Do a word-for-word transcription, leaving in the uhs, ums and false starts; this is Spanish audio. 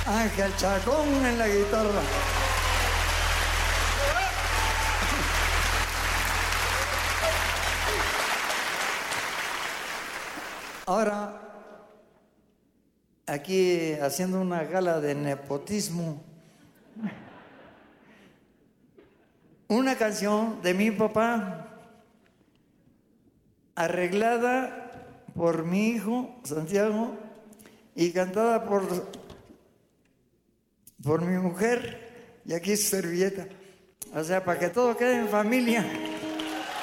Ángel Chacón en la guitarra. Ahora, aquí haciendo una gala de nepotismo, una canción de mi papá, arreglada por mi hijo Santiago y cantada por, por mi mujer, y aquí su servilleta. O sea, para que todo quede en familia.